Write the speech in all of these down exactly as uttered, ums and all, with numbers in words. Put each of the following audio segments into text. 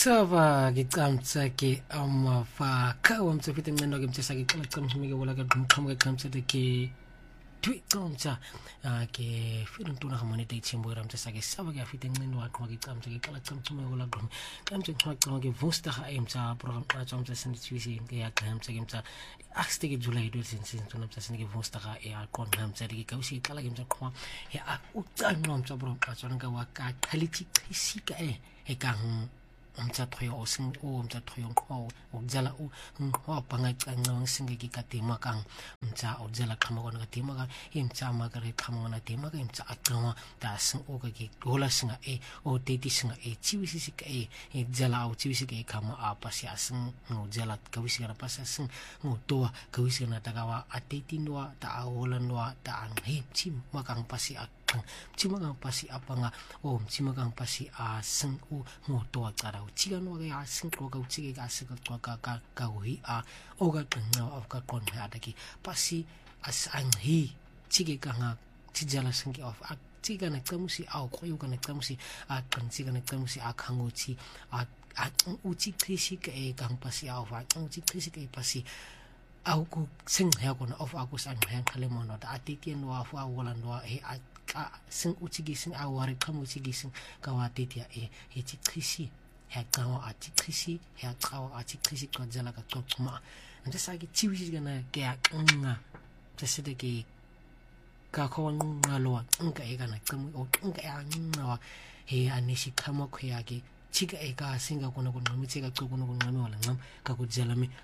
Sava gicamtsa ke amafa kawa mtsafite mnendo ke mtsasa ke kala tsamsa mike wala ka dumkhamga kamtsa ke twi kamtsa ke filin tuna khamane te chimbo ram tsasa ke sava ke afite mnendo wa kwa ke kamtsa ke kala tsamsa mike wala drum kamtsa kwa kwa ke vosta ha emtsa program na tsamsa sinditwisi ke ya kamtsa ke mtsa akste ke julai do sin sin tuna mtsa ke vosta ha e a kon kamtsa ke kausi kala ke mtsa kwa ya utsanwa mtsa program na tsonga wa ka khalichi khisika e e kang umtsa thoyo osing o umtsa thoyo ko ukzala u ho panga qanga singe ki katima kang umtsa ukzala khama kona katima ka imtsa ma ka re khama na tema ka imtsa aqwa ta sing o ka ki gola singa e o teti singa e chiwisi sika e ikzala o chiwisi ke khama apa si asing ukzala ka wisi ka pasa sing ngo toa ka wisi na tagawa ateti noa ta aola noa ta ang he chim makang pasi chima kang pasi apa nga o chima kang pasi a sing u ngo toa tsara chiga no ga sing ko ga chiga ga sing ko ka ka ka wi a o ga qna of ka kon ha da ki pasi as ang hi chiga ka nga chijala sing of a chiga na tsamusi a ko yu ka na tsamusi a kan chiga na tsamusi a khango chi a a u chi krisi ka e kang pasi a wa u chi krisi ka e pasi au ku sing ha ko na of a ku sang ha khale mo no da atiti no a fu a wala no he a ka sing u chi gi sing a wa re khamu chi gi sing ka wa atiti e he chi krisi he kawa a chi krisi he kawa a chi krisi ka jala ka tsoma nda sa ki chiwi ga na ke a nga tse de ki ka ko nga lo nga e ga na tsamu o nga a nga he anishi khama khya ki chiga e ka singa kona kona mi chega kono kona mi wala ngam ka ku jala mi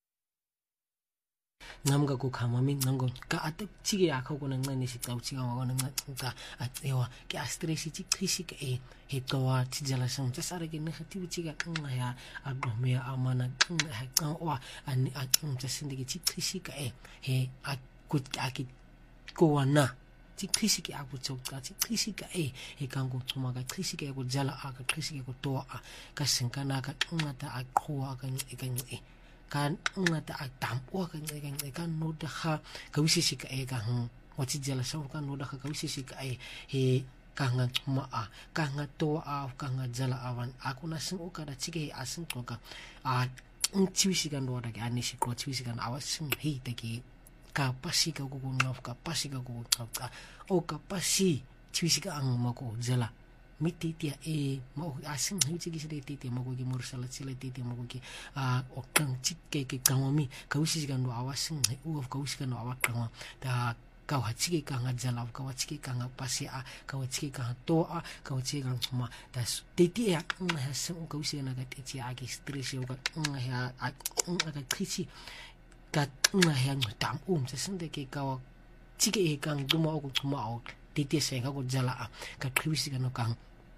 ngam ga ku khama mi ngam ka at chige a kho kona ngani si ka chiga wa kona nga a ewa ke a stress chi krisi ke e he to wa chi jala sam tsa sare ke ne khati chiga nga ya a do me a mana ha ka wa ani a tsa sinde ke chi krisi ka e he a ku a ki ko wana chi krisi ke a ku chok ka chi krisi ka e he ka ku tsuma ka krisi ke ku jala a ka krisi ke ku to a ka sinkana ka nga ta a khoa ka e ka e kan ngata atam o kan kan kan no da ha ka wisisi ka e ka hu o chi jala sa kan no da ka wisisi ka e he ka nga tsuma a ka nga to a ka nga jala awan aku na sing o ka da chi ke asin to ka a chiwisi kan no da ka ani si ko chiwisi kan awas sing he da ki ka pasi ka ku no ka pasi ka ku ka o ka pasi chiwisi ka ang ma ko jala miti tia e mo asing hi chi gi sele titi mo gi morsala chile titi mo gi a o kang chikke ke kawami kawisi gan do awasing u of kawisi gan awa kawa da ka wa chi ka nga jala ka wa chi ka nga pasi a ka wa chi ka to a ka wa chi ka ma da titi ya nga ha se u kawisi na ga titi a gi stress u ka nga ha a ka krichi ka nga ha nga tam um se sinde ke ka wa chi ke kang duma o ko ma o titi se ka ko jala a ka kawisi gan kang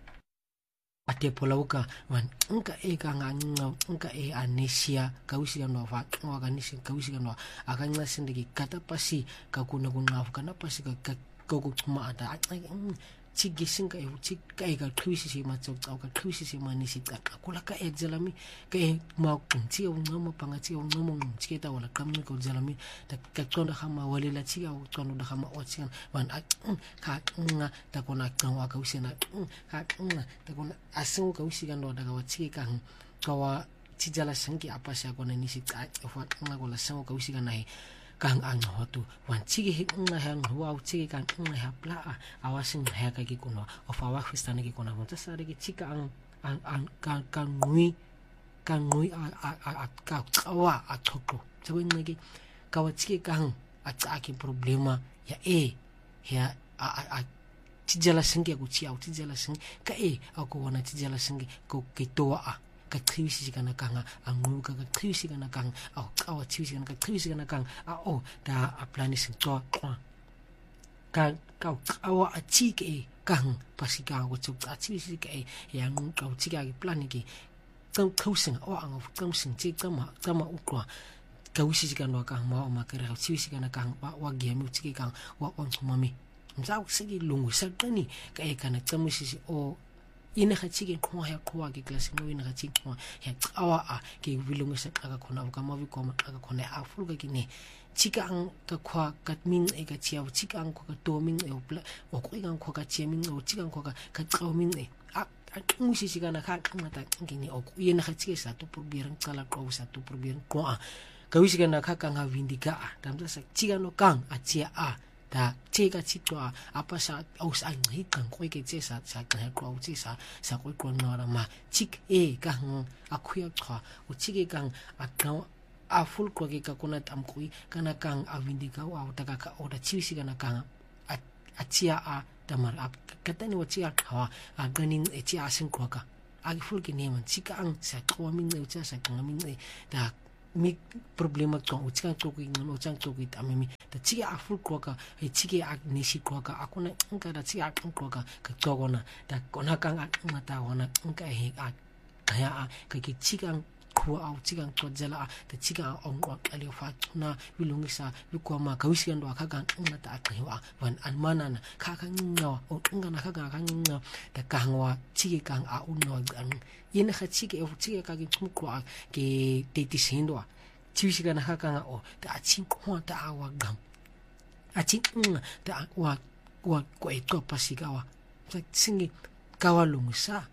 ate polauka wan nka e ka nga nka e anesia kausi no fa wa kanisi kausi no akanya sindiki kata pasi ka kuna kuna kana pasi ka ka ku tuma ata chigi singa e chika e ka krisi si ma tsau ka krisi si ma nisi ka kula ka e jalami ka e ma kunti o ngama pangati o ngama chiketa wala kamni ko jalami ta ka tsonda khama wale la chiga o tsonda khama o chiga wan a ka nga ta kona ka wa ka usena ka nga ta kona asu ka usiga ndo daga wa chika ka wa chijala sangi apa sha kona nisi ka fa nga ko la sango ka usiga nai kang ang hotu wan chigi hi nga hang wa chigi kang nga ha pla awasin ha ka ki kuno of awa khistane ki kuno ta sare ki chika ang ang ang ka ka ngui ka ngui a a ka wa a thoko so ngi ka wa chigi kang a cha ki problema ya e ya a a tijala singi ku chi au tijala singi ka e ako wana tijala singi ko ki to a ka krisi kana kanga angu ka ka krisi kana kang au ka wa krisi kana ka krisi kana kang a o da a plani sin to ka ka ka wa a chi ke kang pasi ka ko chu a chi si ke yang ka chi ka ki plani ki ka kausin o ang of kausin chi ka ma ka ma u kwa ka wisi kana ka ma o ma ka ra chi si kana kang wa wa ge mu chi kang wa on mami mza u sigi lungu sa tani ka e kana tsamu si o ina ga tsike khwa ya khwa ke klase no ina ga tsike khwa ya awa a ke vilungu sa ka khona ka ma vi koma ka khona a fulga ki ne tsika ang ka khwa ka ming e ka tsia tsika ang ko ka to ming e o pla o ko ang ko ka tsia ming o tsika ang ko ka ka tsao ming e a aqingisisi kana kha aqinata ngini oku yena khatsike sa to probeer ngcala qobo sa to probeer qoa kawisi kana kha kanga vindika damtsa sa tsika no kang a tsia a da tsika tsitwa apa sa aus a ngikang kweke tsesa sa ka qwa tsesa sa ko qonora ma tsik e ka a khuya qwa o tsike kang a qwa a full kwa ke ka kona tam kui kana kang a vindika wa o taka ka o da tsisi kana kang a a tsia a tamar a katani wa tsia qwa a ganin e tsia sin kwa ka a full ke neman tsika ang sa qwa min ne tsia sa qwa min ne da mi problema tong utsang toki no utsang toki tamimi da tsiki a full kwa e tsiki a nishi kwa ka akuna nka da tsiki a kwa ka ka togona da kona kang a ngata wana nka he a ya a ka ki tsiki ang kwa au tsiki ang twajala da tsiki a ongwa kali fa na wilungisa lukwa ma ka wisi ndo akaka ngata akhiwa wan anmana na ka ka ngawa o ngana ka ka ka ngawa da ka ngwa tsiki kang a unno ang yena kha tsiki e tsiki ka ki tsumkwa ke teti sindwa tsisi kana ka ka o da tsin kwa ta awa gam a tsin da wa wa ko e to pasikawa tsingi kawa lungsa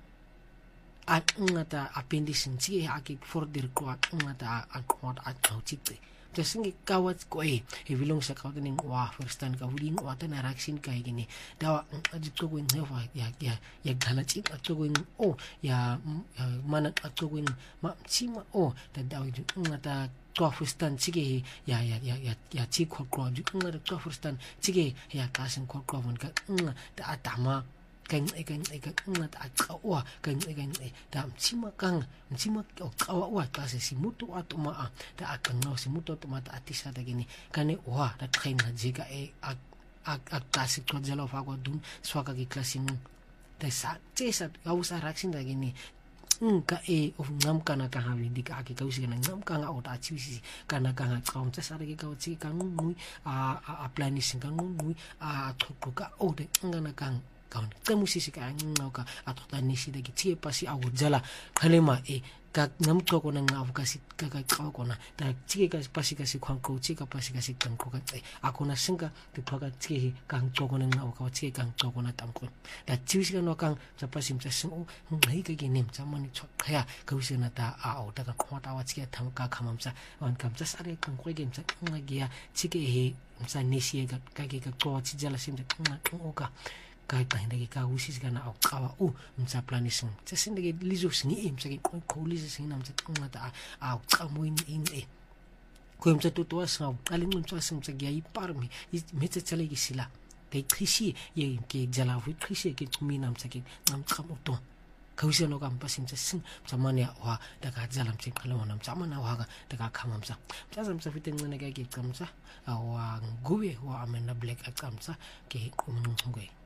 a ngata appendix tsi a ki further ko ngata a ko a tauchite tsingi kawa ko e e vilong sa ka tning wa first time ka wuding wa ta na raksin kai gini da a ji to ko ne wa ya ya ya galachi a to ko o ya mana a to ko ma chima o da da ngata to first time chige ya ya ya ya ya chi ko ko ji ngata to first time chige ya ka sin ko ko von ka da atama kan kan kan ngata atwa kan kan da chima kan chima o kawa wa ka se simuto atuma a da akan no simuto atuma ta atisa da gini kane wa da train na jiga e a a a kasi ko jalo fa ko dun swaka ki klasin da sa tsesa ga usa raksin da gini nka e of ngam kana ka ha vindika ke ka usi kana ngam ka nga o ta chisi kana ka nga tsaum tsa sare ke ka utsi ka ngui a a planning ka ngui a thoka o de ngana kang kaun temusisi ka ngauka atota nisi de ki pasi awu jala khalema e ka ngam to ko na ngavukasi ka ka tsaw ko na ta tsike ka pasi ka si khang ko tsika pasi ka si kan ko ka tse akona singa ti thoka tsike ka to ko na ngauka tsike ka to ko na tam ko ta tsisi ka no kang sa pasi msa sing ngai ka ki nem chamani chok khaya ka usi na ta a o ta ka khota wa tsike tham ka khamamsa wan kam sa sare kan ko ge msa ngagia tsike he msa nisi ka ka ki ka to tsi jala sim ta o ka kai kai ndagi ka usis kana au kawa u msa planism tsa sindagi lizo singi im sa ki ko lizo singi nam tsa ngata au kamu in in e ko msa to to sa aling msa sim tsa gi parmi me tsa tsale gi sila te trisi ye ke jala fu trisi ke tumi nam tsa ki nam kam to ka usia no kam pasim tsa sing tsa mania wa da ka jala msa kala nam tsa mana wa ga da ka khamam sa tsa sam sa fiteng ne ga ki kam sa wa guwe wa amena black akam sa ke ko mun ngoi